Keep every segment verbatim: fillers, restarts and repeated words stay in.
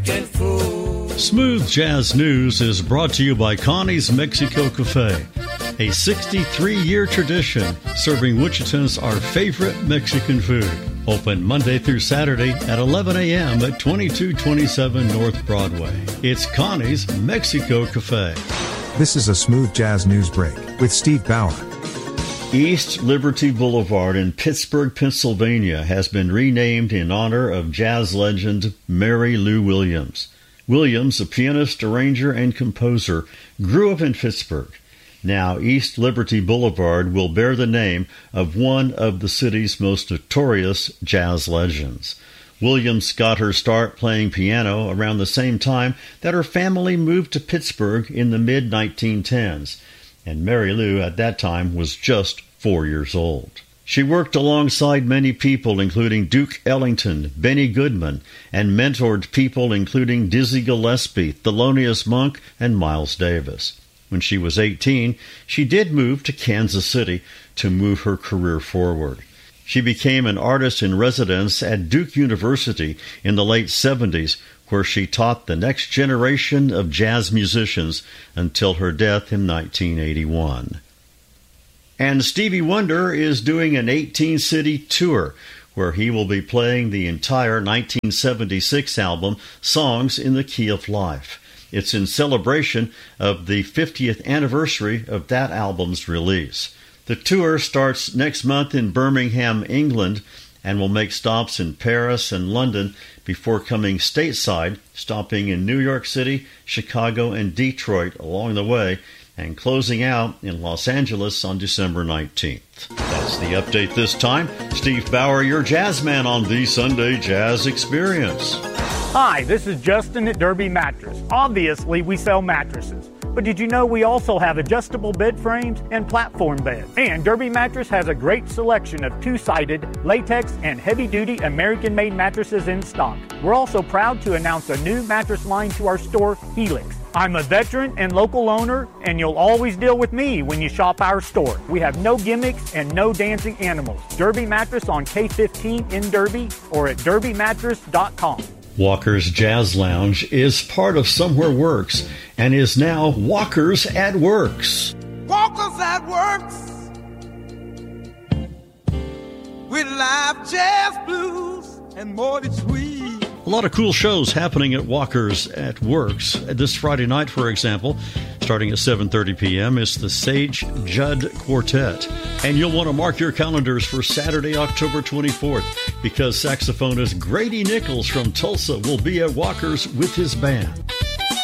Smooth Jazz News is brought to you by Connie's Mexico Cafe, a sixty-three-year tradition serving Wichitans our favorite Mexican food. Open Monday through Saturday at eleven a.m. at twenty-two twenty-seven North Broadway. It's Connie's Mexico Cafe. This is a Smooth Jazz News Break with Steve Bauer. East Liberty Boulevard in Pittsburgh, Pennsylvania has been renamed in honor of jazz legend Mary Lou Williams. Williams, a pianist, arranger, and composer, grew up in Pittsburgh. Now, East Liberty Boulevard will bear the name of one of the city's most notorious jazz legends. Williams got her start playing piano around the same time that her family moved to Pittsburgh in the mid nineteen tens. And Mary Lou at that time was just four years old. She worked alongside many people, including Duke Ellington, Benny Goodman, and mentored people including Dizzy Gillespie, Thelonious Monk, and Miles Davis. When she was eighteen, she did move to Kansas City to move her career forward. She became an artist in residence at Duke University in the late seventies, where she taught the next generation of jazz musicians until her death in nineteen eighty-one. And Stevie Wonder is doing an eighteen-city tour where he will be playing the entire nineteen seventy-six album, Songs in the Key of Life. It's in celebration of the fiftieth anniversary of that album's release. The tour starts next month in Birmingham, England, and will make stops in Paris and London before coming stateside, stopping in New York City, Chicago, and Detroit along the way, and closing out in Los Angeles on December nineteenth. That's the update this time. Steve Bauer, your jazz man on the Sunday Jazz Experience. Hi, this is Justin at Derby Mattress. Obviously, we sell mattresses. But did you know we also have adjustable bed frames and platform beds? And Derby Mattress has a great selection of two-sided, latex, and heavy-duty American-made mattresses in stock. We're also proud to announce a new mattress line to our store, Helix. I'm a veteran and local owner, and you'll always deal with me when you shop our store. We have no gimmicks and no dancing animals. Derby Mattress on K fifteen in Derby or at derby mattress dot com. Walker's Jazz Lounge is part of Somewhere Works and is now Walker's at Works. Walker's at Works with live jazz, blues, and more than sweet. A lot of cool shows happening at Walker's at Works. This Friday night, for example, starting at seven thirty p.m., is the Sage Judd Quartet. And you'll want to mark your calendars for Saturday, October twenty-fourth, because saxophonist Grady Nichols from Tulsa will be at Walker's with his band.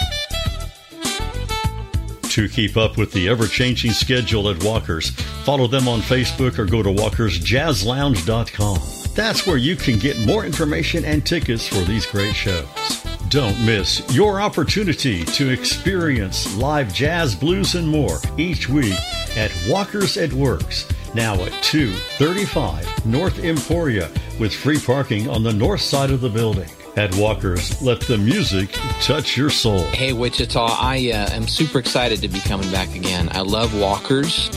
To keep up with the ever-changing schedule at Walker's, follow them on Facebook or go to walkers jazz lounge dot com. That's where you can get more information and tickets for these great shows. Don't miss your opportunity to experience live jazz, blues, and more each week at Walker's at Works, now at two thirty-five North Emporia, with free parking on the north side of the building. At Walker's, let the music touch your soul. Hey, Wichita, I uh, am super excited to be coming back again. I love Walker's.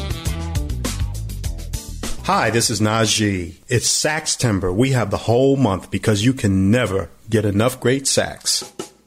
Hi, this is Najee. It's Sax Timber. We have the whole month because you can never get enough great sax.